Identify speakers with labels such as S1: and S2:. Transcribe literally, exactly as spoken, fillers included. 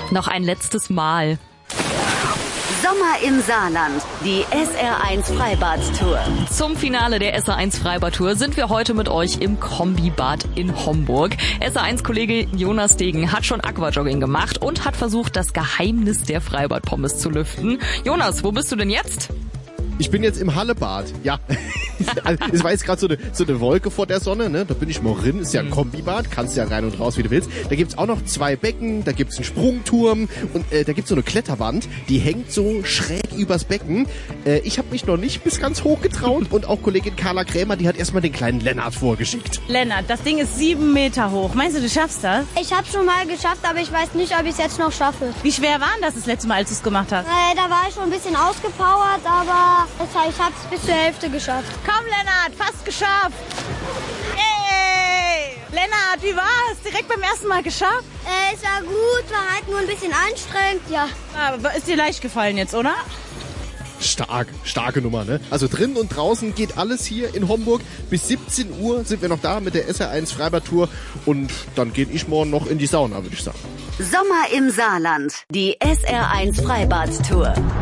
S1: Noch ein letztes Mal.
S2: Sommer im Saarland, die S R eins Freibad-Tour.
S1: Zum Finale der S R eins Freibad-Tour sind wir heute mit euch im Kombibad in Homburg. S R eins-Kollege Jonas Degen hat schon Aquajogging gemacht und hat versucht, das Geheimnis der Freibad-Pommes zu lüften. Jonas, wo bist du denn jetzt?
S3: Ich bin jetzt im Hallebad, ja. Es war jetzt gerade so eine, so eine Wolke vor der Sonne, ne? Da bin ich mal drin, ist ja ein Kombibad, kannst ja rein und raus, wie du willst. Da gibt's auch noch zwei Becken, da gibt's einen Sprungturm und äh, da gibt's so eine Kletterwand, die hängt so schräg übers Becken. Äh, ich habe mich noch nicht bis ganz hoch getraut und auch Kollegin Carla Krämer, die hat erstmal den kleinen Lennart vorgeschickt.
S4: Lennart, das Ding ist sieben Meter hoch. Meinst du, du schaffst das?
S5: Ich habe schon mal geschafft, aber ich weiß nicht, ob ich es jetzt noch schaffe.
S4: Wie schwer war denn das das letzte Mal, als du es gemacht hast?
S5: Äh, da war ich schon ein bisschen ausgepowert, aber ich habe es bis zur Hälfte geschafft.
S4: Komm, Lennart, fast geschafft. Yay! Lennart, wie war's? Direkt beim ersten Mal geschafft?
S5: Äh, es war gut, war halt nur ein bisschen anstrengend, ja.
S4: Aber ist dir leicht gefallen jetzt, oder?
S3: Stark, starke Nummer, ne? Also drin und draußen geht alles hier in Homburg. Bis siebzehn Uhr sind wir noch da mit der S R eins Freibad-Tour und dann gehe ich morgen noch in die Sauna, würde ich sagen.
S2: Sommer im Saarland, die S R eins Freibad-Tour.